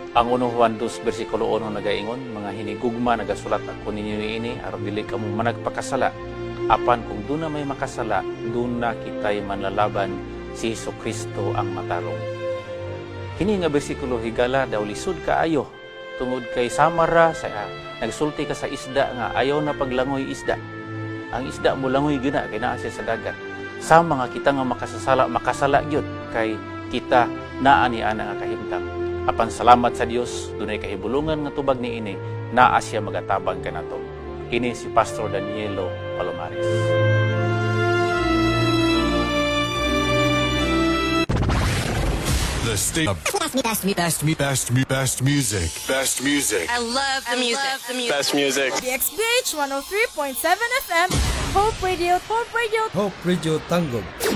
Ang 1 Juan 2 versikulo 1 nagaingon, mga hinigugma nagasulat ako ninyo ini aron dili kamo managpakasala. Apan kung doon na may makasala, doon na kita'y manlalaban, si Jesucristo ang matarong. Kini nga bersikulo higala daw lisod kaayo tungod kay samara sa nagsulti ka sa isda nga ayaw na paglangoy isda. Ang isda mo langoy gina kay naa siya sa dagat. Sama nga kita nga makasala gyud kay kita naa ni ana nga kahimtang. Apan salamat sa Dios, dunay kahibulungan nga tubag niini, naa siya magatabang kanato. Kini si Pastor Danielo Palomares. The state of best music. I love the music. Best music. DXBH 103.7 FM, Hope Radio, Hope Radio Tanggol.